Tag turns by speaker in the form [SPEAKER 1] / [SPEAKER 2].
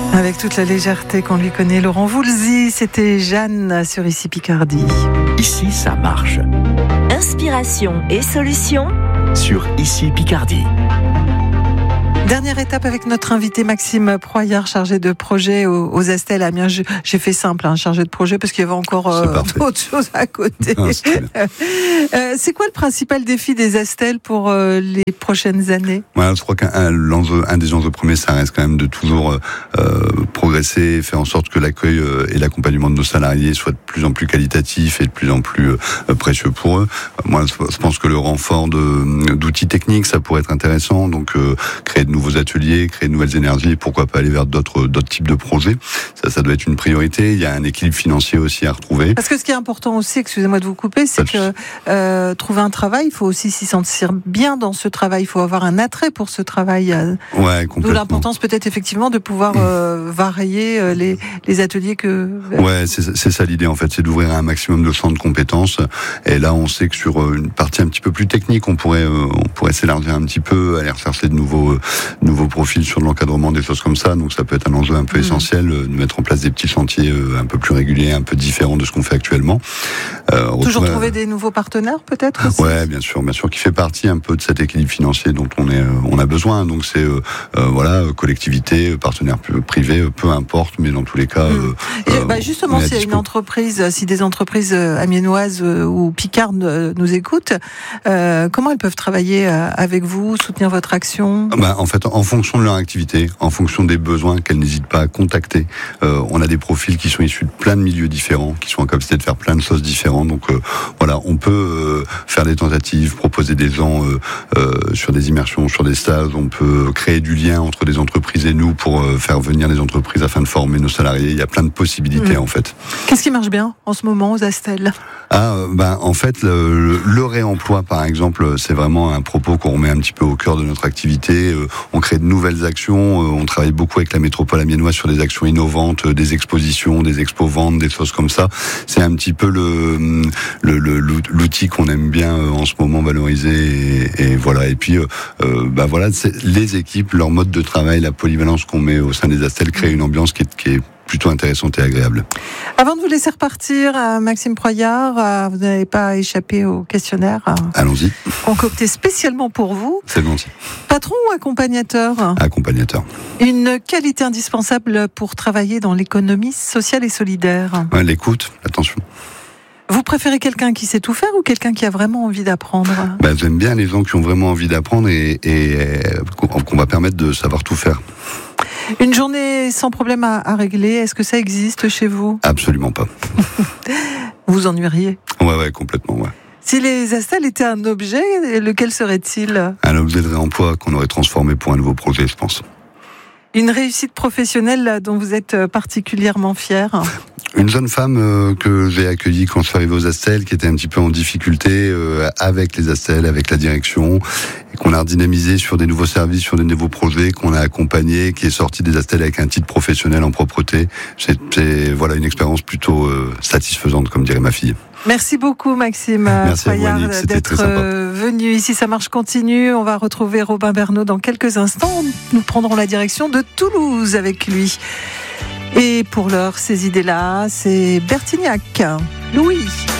[SPEAKER 1] Avec toute la légèreté qu'on lui connaît, Laurent Voulzy, c'était Jeanne sur Ici Picardie.
[SPEAKER 2] Ici, ça marche.
[SPEAKER 3] Inspiration et solutions
[SPEAKER 2] Sur Ici Picardie.
[SPEAKER 1] Dernière étape avec notre invité Maxime Proyard, chargé de projet aux Estelles à Amiens. J'ai fait simple, chargé de projet, parce qu'il y avait encore autre chose à côté.
[SPEAKER 4] Non,
[SPEAKER 1] c'est quoi le principal défi des Estelles pour les prochaines années ?
[SPEAKER 4] Ouais, je crois qu'un des enjeux premiers, ça reste quand même de toujours progresser, faire en sorte que l'accueil et l'accompagnement de nos salariés soient de plus en plus qualitatifs et de plus en plus précieux pour eux. Moi, je pense que le renfort d'outils techniques, ça pourrait être intéressant. Donc, créer de nouveaux ateliers, créer de nouvelles énergies, et pourquoi pas aller vers d'autres types de projets. Ça doit être une priorité. Il y a un équilibre financier aussi à retrouver.
[SPEAKER 1] Parce que ce qui est important aussi, excusez-moi de vous couper, c'est que trouver un travail, il faut aussi s'y sentir bien dans ce travail. Il faut avoir un attrait pour ce travail.
[SPEAKER 4] Ouais, complètement.
[SPEAKER 1] D'où l'importance peut-être effectivement de pouvoir varier les ateliers que...
[SPEAKER 4] Ouais, c'est ça l'idée en fait, c'est d'ouvrir un maximum de champs de compétences. Et là, on sait que sur une partie un petit peu plus technique, on pourrait s'élargir un petit peu, aller rechercher de nouveaux profils sur de l'encadrement, des choses comme ça. Donc ça peut être un enjeu un peu essentiel de mettre en place des petits chantiers un peu plus réguliers, un peu différents de ce qu'on fait actuellement.
[SPEAKER 1] Toujours trouver des nouveaux partenaires peut-être aussi.
[SPEAKER 4] Ouais, bien sûr, qui fait partie un peu de cet équilibre financier dont on a besoin. Donc c'est collectivité, partenaires privés, peu importe, mais dans tous les cas.
[SPEAKER 1] Justement, si des entreprises amiénoises ou picardes nous écoutent, comment elles peuvent travailler avec vous, soutenir votre action ?
[SPEAKER 4] En fait, en fonction de leur activité, en fonction des besoins, qu'elles n'hésitent pas à contacter. On a des profils qui sont issus de plein de milieux différents, qui sont en capacité de faire plein de choses différentes. Donc on peut faire des tentatives, proposer des gens sur des immersions, sur des stages. On peut créer du lien entre des entreprises et nous pour faire venir des entreprises afin de former nos salariés. Il y a plein de possibilités en fait.
[SPEAKER 1] Qu'est-ce qui marche bien en ce moment aux Estelles ?
[SPEAKER 4] En fait, le réemploi, par exemple, c'est vraiment un propos qu'on remet un petit peu au cœur de notre activité. On crée de nouvelles actions. On travaille beaucoup avec la métropole amiénoise sur des actions innovantes, des expositions, des expos-ventes, des choses comme ça. C'est un petit peu l'outil qu'on aime bien en ce moment valoriser. Et voilà. Et puis, c'est les équipes, leur mode de travail, la polyvalence qu'on met au sein des Estelles crée une ambiance qui est plutôt intéressante et agréable.
[SPEAKER 1] Avant de vous laisser repartir, Maxime Proyard, vous n'avez pas échappé au questionnaire.
[SPEAKER 4] Allons-y.
[SPEAKER 1] Concocté spécialement pour vous.
[SPEAKER 4] C'est gentil.
[SPEAKER 1] Patron ou accompagnateur ?
[SPEAKER 4] Accompagnateur.
[SPEAKER 1] Une qualité indispensable pour travailler dans l'économie sociale et solidaire ?
[SPEAKER 4] L'écoute, l'attention.
[SPEAKER 1] Vous préférez quelqu'un qui sait tout faire ou quelqu'un qui a vraiment envie d'apprendre ?
[SPEAKER 4] J'aime bien les gens qui ont vraiment envie d'apprendre et qu'on va permettre de savoir tout faire.
[SPEAKER 1] Une journée sans problème à régler, est-ce que ça existe chez vous ?
[SPEAKER 4] Absolument pas.
[SPEAKER 1] Vous vous ennuieriez ?
[SPEAKER 4] Ouais, complètement, ouais.
[SPEAKER 1] Si les Estelles étaient un objet, lequel serait-il ?
[SPEAKER 4] Un objet de réemploi qu'on aurait transformé pour un nouveau projet, je pense.
[SPEAKER 1] Une réussite professionnelle dont vous êtes particulièrement fier ?
[SPEAKER 4] Une jeune femme que j'ai accueillie quand je suis arrivé aux Estelles, qui était un petit peu en difficulté avec les Estelles, avec la direction, et qu'on a redynamisé sur des nouveaux services, sur des nouveaux projets, qu'on a accompagné, qui est sorti des Estelles avec un titre professionnel en propreté. C'était une expérience plutôt satisfaisante, comme dirait ma fille.
[SPEAKER 1] Merci beaucoup Maxime Proyard d'être venu ici. Ça marche continue. On va retrouver Robin Bernot dans quelques instants. Nous prendrons la direction de Toulouse avec lui. Et pour l'heure, ces idées-là, c'est Bertignac. Louis.